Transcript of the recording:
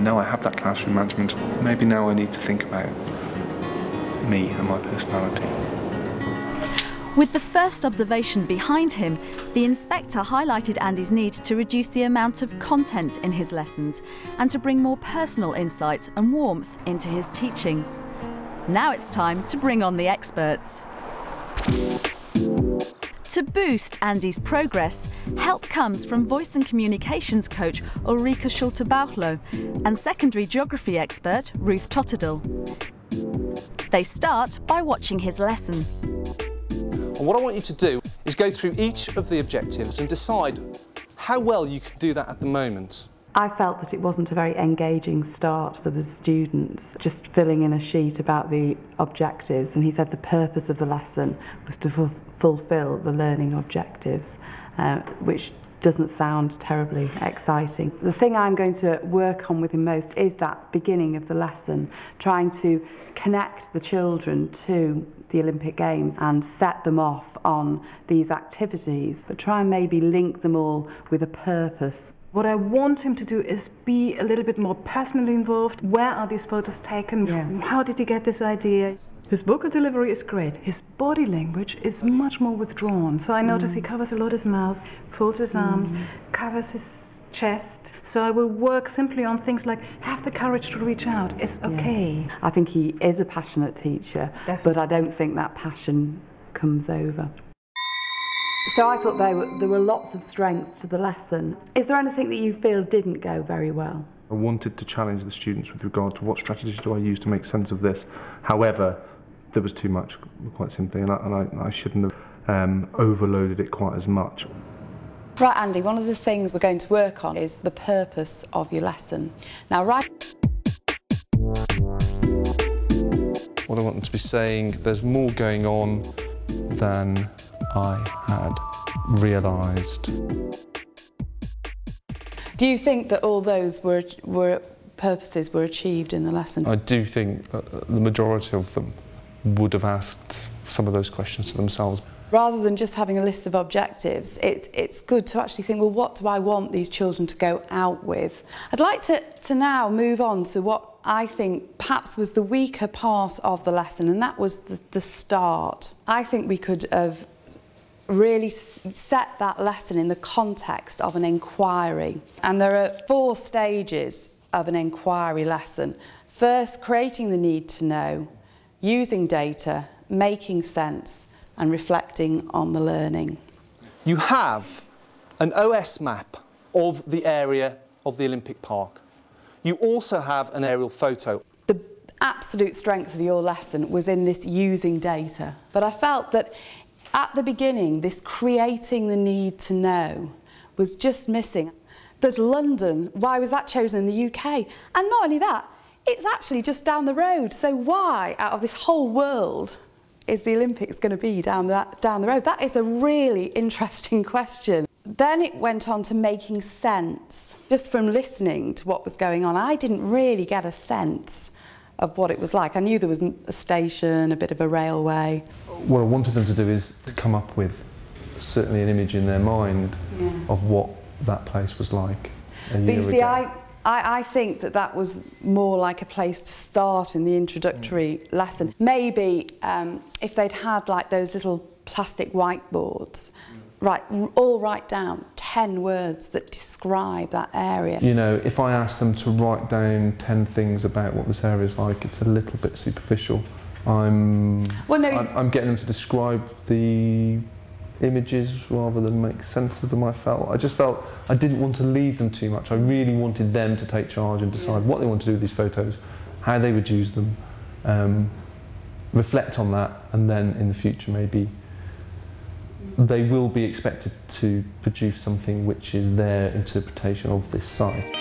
know I have that classroom management. Maybe now I need to think about me and my personality. With the first observation behind him, the inspector highlighted Andy's need to reduce the amount of content in his lessons and to bring more personal insight and warmth into his teaching. Now it's time to bring on the experts. To boost Andy's progress, help comes from voice and communications coach Ulrika Schulte-Bauchloh and secondary geography expert Ruth Totterdell. They start by watching his lesson. And what I want you to do is go through each of the objectives and decide how well you can do that at the moment. I felt that it wasn't a very engaging start for the students, just filling in a sheet about the objectives, and he said the purpose of the lesson was to fulfil the learning objectives, which doesn't sound terribly exciting. The thing I'm going to work on with him most is that beginning of the lesson, trying to connect the children to the Olympic Games and set them off on these activities, but try and maybe link them all with a purpose. What I want him to do is be a little bit more personally involved. Where are these photos taken? Yeah. How did he get this idea? His vocal delivery is great. His body language is much more withdrawn. So I notice he covers a lot his mouth, folds his arms, covers his chest. So I will work simply on things like have the courage to reach out. It's okay. Yeah. I think he is a passionate teacher, but I don't think that passion comes over. So I thought there were lots of strengths to the lesson. Is there anything that you feel didn't go very well? I wanted to challenge the students with regard to what strategies do I use to make sense of this. However, there was too much, quite simply, and I shouldn't have overloaded it quite as much. Right, Andy, one of the things we're going to work on is the purpose of your lesson. Now, What I want them to be saying, there's more going on than I had realised. do you think that all those purposes were achieved in the lesson? I do think the majority of them would have asked some of those questions to themselves. Rather than just having a list of objectives, it's good to actually think, well, what do I want these children to go out with? I'd like to now move on to what I think perhaps was the weaker part of the lesson, and that was the start. I think we could have really set that lesson in the context of an inquiry. And there are 4 stages of an inquiry lesson. First, creating the need to know, using data, making sense, and reflecting on the learning. You have an OS map of the area of the Olympic Park. You also have an aerial photo. The absolute strength of your lesson was in this using data, but I felt that at the beginning, this creating the need to know was just missing. There's London. Why was that chosen in the UK? And not only that, it's actually just down the road. So why, out of this whole world, is the Olympics going to be down the road? That is a really interesting question. Then it went on to making sense. Just from listening to what was going on, I didn't really get a sense of what it was like. I knew there was a station, a bit of a railway. What I wanted them to do is come up with certainly an image in their mind of what that place was like a year But you see, ago. I think that was more like a place to start in the introductory lesson. Maybe if they'd had like those little plastic whiteboards, all write down 10 words that describe that area. You know, if I asked them to write down 10 things about what this area is like, it's a little bit superficial. I'm getting them to describe the images rather than make sense of them. I just felt I didn't want to leave them too much. I really wanted them to take charge and decide what they want to do with these photos, how they would use them, reflect on that, and then in the future maybe they will be expected to produce something which is their interpretation of this site.